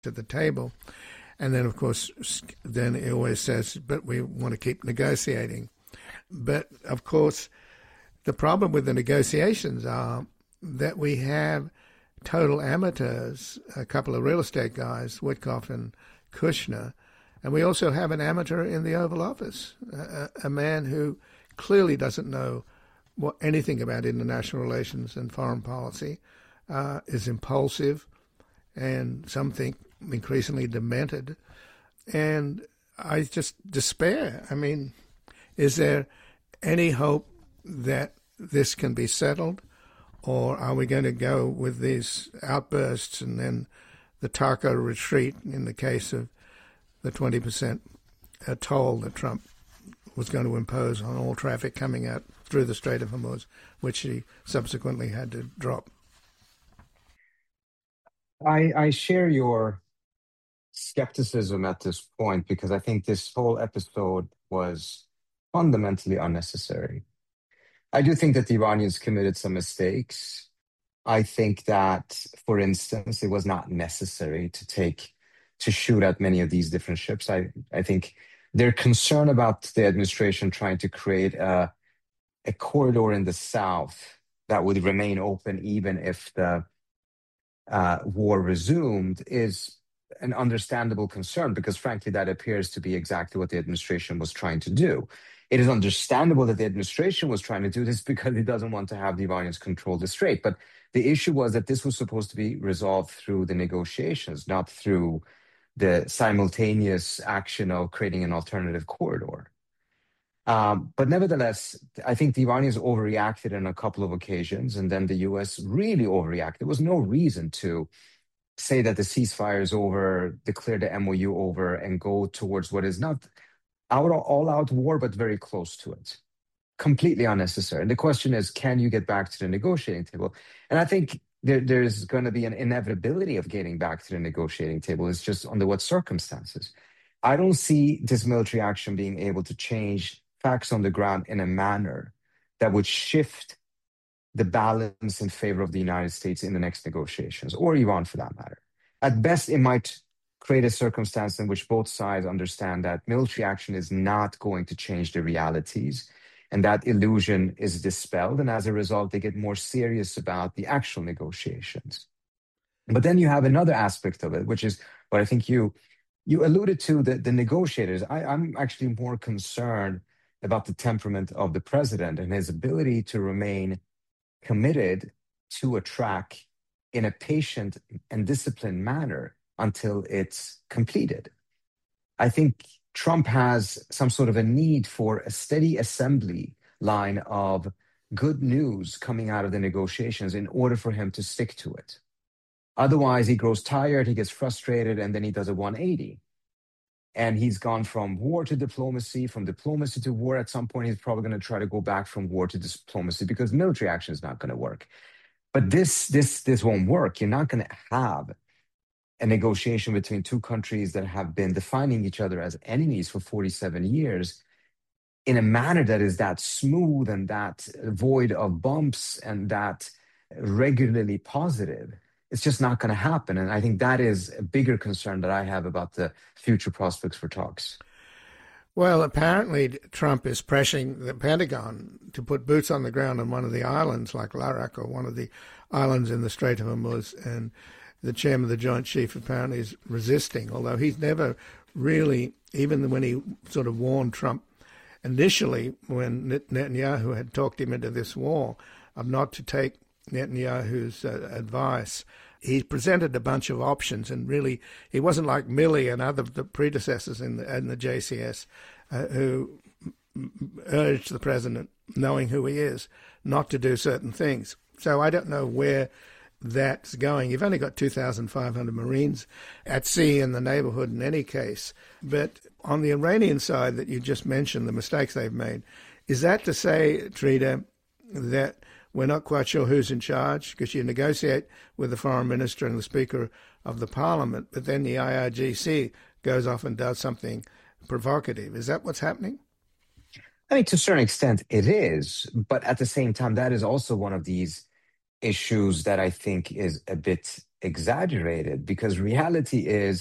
to the table. And then, of course, then he always says, but we want to keep negotiating. But, of course, the problem with the negotiations are that we have total amateurs, a couple of real estate guys, Witkoff and Kushner, and we also have an amateur in the Oval Office, a man who clearly doesn't know anything about international relations and foreign policy, is impulsive, and some think increasingly demented. And I just despair. I mean, is there any hope that this can be settled, or are we going to go with these outbursts and then the Tarko retreat in the case of the 20% toll that Trump was going to impose on all traffic coming out through the Strait of Hormuz, which he subsequently had to drop? I share your skepticism at this point because I think this whole episode was fundamentally unnecessary. I do think that the Iranians committed some mistakes. I think that, for instance, it was not necessary to shoot at many of these different ships. I think they're concerned about the administration trying to create a corridor in the south that would remain open even if the war resumed is an understandable concern because, frankly, that appears to be exactly what the administration was trying to do. It is understandable that the administration was trying to do this because it doesn't want to have the Iranians control the strait. But the issue was that this was supposed to be resolved through the negotiations, not through the simultaneous action of creating an alternative corridor. But nevertheless, I think the Iranians overreacted on a couple of occasions, and then the U.S. really overreacted. There was no reason to say that the ceasefire is over, declare the MOU over, and go towards what is not all-out war, but very close to it. Completely unnecessary. And the question is, can you get back to the negotiating table? And I think there's going to be an inevitability of getting back to the negotiating table. It's just under what circumstances. I don't see this military action being able to change facts on the ground in a manner that would shift the balance in favor of the United States in the next negotiations, or Iran for that matter. At best, it might create a circumstance in which both sides understand that military action is not going to change the realities, and that illusion is dispelled, and as a result, they get more serious about the actual negotiations. But then you have another aspect of it, which is what I think you alluded to, the negotiators. I'm actually more concerned about the temperament of the president and his ability to remain committed to a track in a patient and disciplined manner until it's completed. I think Trump has some sort of a need for a steady assembly line of good news coming out of the negotiations in order for him to stick to it. Otherwise, he grows tired, he gets frustrated, and then he does a 180. And he's gone from war to diplomacy, from diplomacy to war. At some point, he's probably going to try to go back from war to diplomacy because military action is not going to work. But this won't work. You're not going to have a negotiation between two countries that have been defining each other as enemies for 47 years in a manner that is that smooth and that void of bumps and that regularly positive. It's just not going to happen. And I think that is a bigger concern that I have about the future prospects for talks. Well, apparently Trump is pressuring the Pentagon to put boots on the ground on one of the islands like Larak or one of the islands in the Strait of Hormuz. And the chairman of the Joint Chief apparently is resisting, although he's never really, even when he sort of warned Trump initially when Netanyahu had talked him into this war of not to take Netanyahu's advice. He presented a bunch of options, and really, he wasn't like Milley and other the predecessors in the JCS who urged the president, knowing who he is, not to do certain things. So I don't know where that's going. You've only got 2,500 Marines at sea in the neighborhood in any case. But on the Iranian side that you just mentioned, the mistakes they've made, is that to say, Trita, that we're not quite sure who's in charge because you negotiate with the foreign minister and the speaker of the parliament, but then the IRGC goes off and does something provocative. Is that what's happening? I mean, to a certain extent it is, but at the same time, that is also one of these issues that I think is a bit exaggerated because reality is